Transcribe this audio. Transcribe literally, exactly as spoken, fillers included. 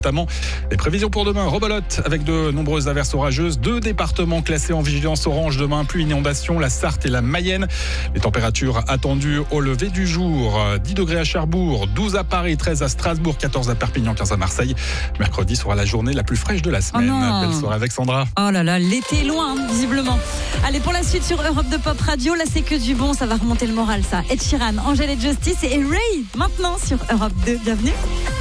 Notamment les prévisions pour demain, rebelote avec de nombreuses averses orageuses. Deux départements classés en vigilance orange demain, pluie, inondation, la Sarthe et la Mayenne. Les températures attendues au lever du jour, dix degrés à Cherbourg, douze à Paris, treize à Strasbourg, quatorze à Perpignan, quinze à Marseille. Mercredi sera la journée la plus fraîche de la semaine. Oh Belle soirée avec Sandra. Oh là là, l'été est loin, hein, visiblement. Allez, pour la suite sur Europe deux Pop Radio, là c'est que du bon, ça va remonter le moral ça. Ed Sheeran, Angèle et Justice et Ray, maintenant sur Europe deux, bienvenue.